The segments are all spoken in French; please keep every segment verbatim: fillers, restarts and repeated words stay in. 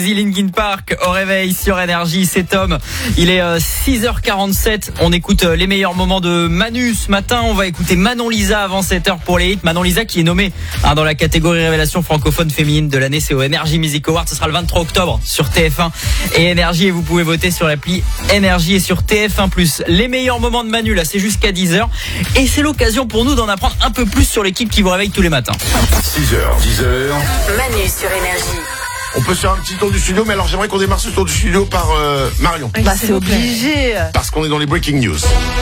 Linkin Park au réveil sur Énergie, c'est Tom. Il est euh, six heures quarante-sept. On écoute euh, les meilleurs moments de Manu ce matin. On va écouter Manon Lisa avant sept heures pour les hits. Manon Lisa qui est nommée hein, dans la catégorie révélation francophone féminine de l'année. C'est au Energy Music Award. Ce sera le vingt-trois octobre sur T F un et Énergie. Et vous pouvez voter sur l'appli Énergie et sur T F un plus. Les meilleurs moments de Manu, là, c'est jusqu'à dix heures. Et c'est l'occasion pour nous d'en apprendre un peu plus sur l'équipe qui vous réveille tous les matins. six heures, dix heures. Manu sur Énergie. On peut se faire un petit tour du studio, mais alors j'aimerais qu'on démarre ce tour du studio par euh, Marion. Bah c'est obligé. Parce qu'on est dans les breaking news.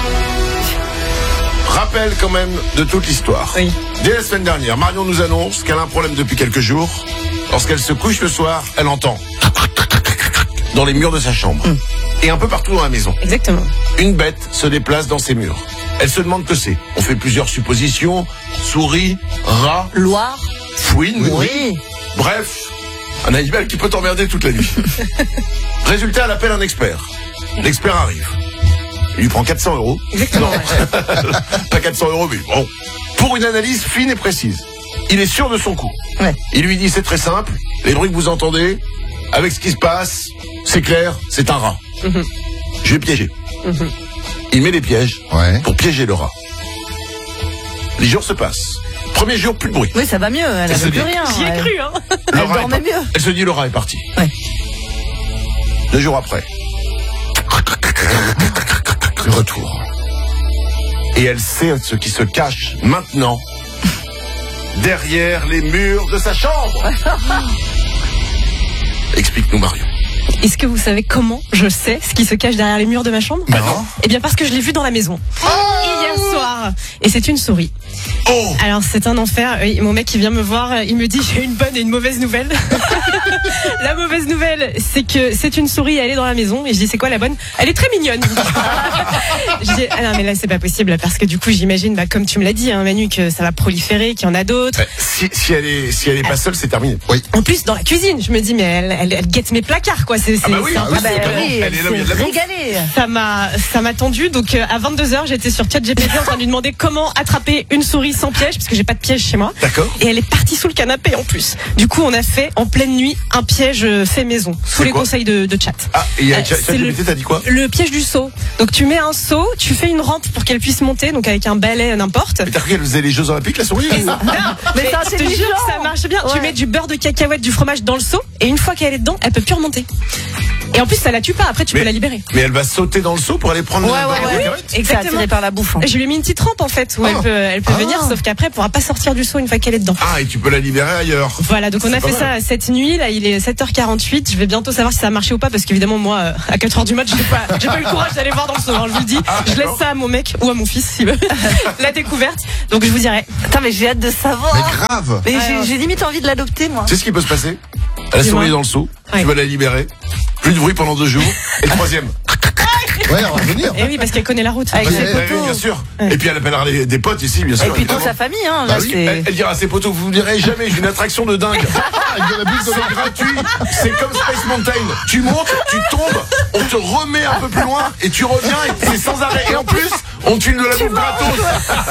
Rappel quand même de toute l'histoire. Oui. Dès la semaine dernière, Marion nous annonce qu'elle a un problème depuis quelques jours. Lorsqu'elle se couche le soir, elle entend dans les murs de sa chambre. Mm. Et un peu partout dans la maison. Exactement. Une bête se déplace dans ses murs. Elle se demande que c'est. On fait plusieurs suppositions. Souris, rat, Loire. fouine, Oui. bref, un animal qui peut t'emmerder toute la nuit. Résultat, elle appelle un expert. L'expert arrive. Il lui prend quatre cents euros. Exactement. Non, pas quatre cents euros, mais bon. Pour une analyse fine et précise. Il est sûr de son coup. Ouais. Il lui dit, c'est très simple. Les bruits que vous entendez, avec ce qui se passe, c'est clair, c'est un rat. Mm-hmm. Je vais piéger. Mm-hmm. Il met des pièges Ouais. pour piéger le rat. Les jours se passent. Premier jour, plus de bruit. Oui, ça va mieux. Elle Elle se avait dit- plus rien. J'y ai Elle- cru, hein. Le Elle rat est dormait par- mieux. Elle se dit, le rat est parti. Ouais. Deux jours après. Le retour. Et elle sait ce qui se cache maintenant derrière les murs de sa chambre. Explique-nous, Marion. Est-ce que vous savez comment je sais ce qui se cache derrière les murs de ma chambre? Bah non. Eh bien parce que je l'ai vu dans la maison hier soir. Et c'est une souris. Oh! Alors c'est un enfer. Oui, mon mec il vient me voir, il me dit j'ai une bonne et une mauvaise nouvelle. La mauvaise nouvelle c'est que c'est une souris, elle est dans la maison. Et je dis c'est quoi la bonne? Elle est très mignonne. Je dis ah non mais là c'est pas possible parce que du coup j'imagine bah, comme tu me l'as dit hein, Manu que ça va proliférer, qu'il y en a d'autres. Euh, si, si elle est, si elle est pas seule, c'est terminé. Oui. En plus dans la cuisine je me dis mais elle, elle, elle guette mes placards quoi. C'est, Ah bah c'est- oui, c'est ah oui, impossible. c'est oui, Elle est là où il y a de la bouffe. régalée. Ça m'a, ça m'a tendu. Donc euh, à vingt-deux heures, j'étais sur ChatGPT en train de lui demander comment attraper une souris sans piège, parce que j'ai pas de piège chez moi. D'accord. Et elle est partie sous le canapé en plus. Du coup, on a fait en pleine nuit un piège euh, fait maison, sous C'est les quoi conseils de, de chat. Ah, et Euh, euh, c'est le- ChatGPT, t'as dit quoi? Le piège du saut. Donc tu mets un saut, tu fais une rampe pour qu'elle puisse monter, donc avec un balai n'importe. Mais t'as cru qu'elle faisait les Jeux Olympiques, la souris? Non, Mais mais c'est je te jure intelligent. que ça marche bien. Tu Ouais. mets du beurre de cacahuète, du fromage dans le seau, et une fois qu'elle est dedans, elle peut plus remonter. Et en plus, ça la tue pas. Après, tu Mais- peux la libérer. Mais elle va sauter dans le seau pour aller prendre Ouais, la ouais, la ouais. cacahuète? C'est Exactement. attiré par la bouffe. hein. Je lui ai mis une petite rampe en fait où Oh. elle peut, elle peut Ah. venir, sauf qu'après elle pourra pas sortir du seau une fois qu'elle est dedans. Ah, et tu peux la libérer ailleurs. Voilà, donc on C'est a pas fait mal. ça cette nuit. Là, il est sept heures quarante-huit. Je vais bientôt savoir si ça a marché ou pas, parce qu'évidemment moi, euh, à quatre heures du mat, j'ai pas, j'ai pas eu le courage d'aller voir dans le seau. hein, je vous le dis, Ah, je laisse d'accord. ça à mon mec ou à mon fils s'il veut la découverte. Donc je vous dirai. Putain, mais j'ai hâte de savoir. Mais grave. Mais Ouais, j'ai, ouais. j'ai limite envie de l'adopter, moi. Tu sais ce qui peut se passer? La Dis-moi. souris est dans le seau, Ouais. tu vas la libérer, plus de bruit pendant deux jours, et le troisième. Ouais, on va venir. Et oui, parce qu'elle connaît la route. Avec Ouais, ses ouais, Ouais, potos. bien sûr. Ouais. Et puis elle appellera les- des potes ici, bien sûr. Et puis toute évidemment. sa famille, hein. Bah Là, oui, c'est... elle, elle dira à ses potos, vous ne direz jamais, j'ai une attraction de dingue. C'est gratuit, c'est comme Space Mountain. Tu montes, tu tombes, on te remet un peu plus loin, et tu reviens, et c'est sans arrêt. Et en plus, on te file de la bouffe gratos.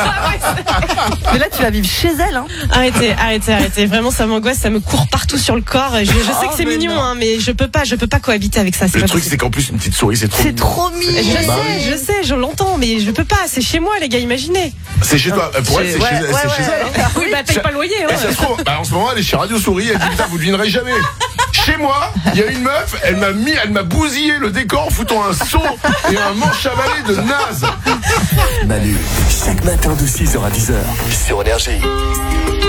Mais là, tu vas vivre chez elle, hein. Arrêtez, arrêtez, arrêtez. Vraiment, ça m'angoisse, ça me court partout sur le corps. Je, je sais Oh, que c'est mais mignon, non. hein, mais je peux pas, je peux pas cohabiter avec ça. C'est Le pas truc, possible. c'est qu'en plus, une petite souris, c'est trop C'est mignon. trop mignon. Je Bah sais, je sais, je l'entends, mais je peux pas. C'est chez moi, les gars, imaginez. C'est chez toi. Pour elle, c'est Ouais, chez, ouais, c'est ouais. chez elle. hein. Oui, bah paye pas le loyer. Et ça Hein. se trouve, bah, en ce moment, elle est chez Radio Souris, elle dit, putain, vous devinerez jamais. Chez moi, il y a une meuf, elle m'a mis, elle m'a bousillé le décor en foutant un seau et un manche à balai de naze. Manu, chaque matin de six heures à dix heures sur Énergie.